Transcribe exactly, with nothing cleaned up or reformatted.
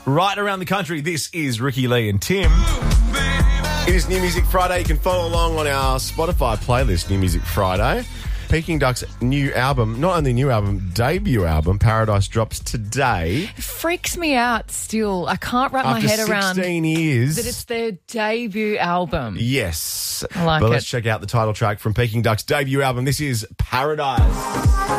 right around the country. This is Ricky Lee and Tim. It is New Music Friday. You can follow along on our Spotify playlist, New Music Friday. Peking Duck's new album, not only new album, debut album, Paradise, drops today. It freaks me out still. I can't wrap After my head around sixteen years. that it's their debut album. Yes. I like but it. let's check out the title track from Peking Duck's debut album. This is Paradise.